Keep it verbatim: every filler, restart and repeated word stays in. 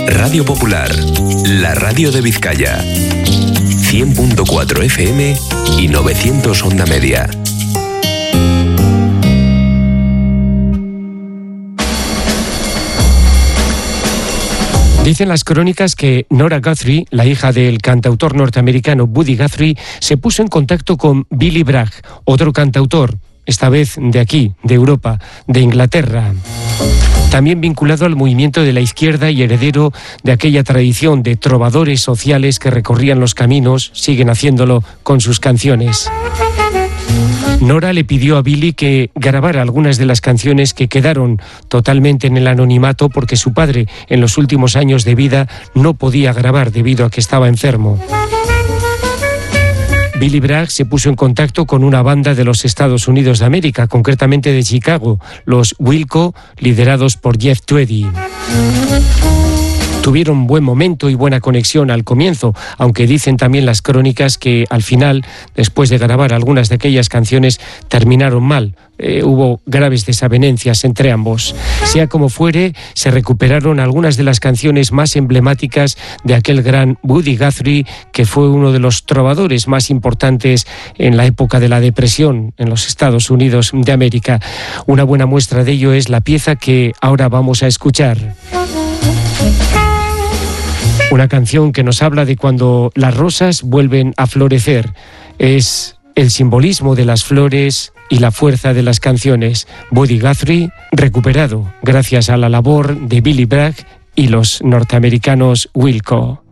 Radio Popular, la radio de Vizcaya. cien punto cuatro F M y novecientos onda media. Dicen las crónicas que Nora Guthrie, la hija del cantautor norteamericano Buddy Guthrie, se puso en contacto con Billy Bragg, otro cantautor, esta vez de aquí, de Europa, de Inglaterra. También vinculado al movimiento de la izquierda y heredero de aquella tradición de trovadores sociales que recorrían los caminos, siguen haciéndolo con sus canciones. Nora le pidió a Billy que grabara algunas de las canciones que quedaron totalmente en el anonimato porque su padre, en los últimos años de vida, no podía grabar debido a que estaba enfermo. Billy Bragg se puso en contacto con una banda de los Estados Unidos de América, concretamente de Chicago, los Wilco, liderados por Jeff Tweedy. Tuvieron buen momento y buena conexión al comienzo, aunque dicen también las crónicas que al final, después de grabar algunas de aquellas canciones, terminaron mal. Eh, hubo graves desavenencias entre ambos. Sea como fuere, se recuperaron algunas de las canciones más emblemáticas de aquel gran Buddy Guthrie, que fue uno de los trovadores más importantes en la época de la depresión en los Estados Unidos de América. Una buena muestra de ello es la pieza que ahora vamos a escuchar. Una canción que nos habla de cuando las rosas vuelven a florecer. Es el simbolismo de las flores y la fuerza de las canciones. Buddy Guthrie, recuperado gracias a la labor de Billy Bragg y los norteamericanos Wilco.